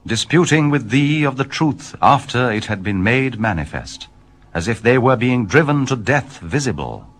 disputing with thee of the truth after it had been made manifest, as if they were being driven to death visible.